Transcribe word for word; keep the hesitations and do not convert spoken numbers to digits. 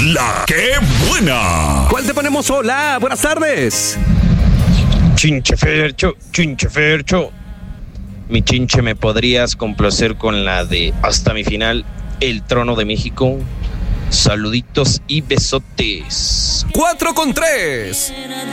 La que buena. ¿Cuál te ponemos? Hola, buenas tardes. Chinche Fercho, Chinche Fercho. Mi chinche, ¿me podrías complacer con la de hasta mi final, El Trono de México? Saluditos y besotes. Cuatro con tres.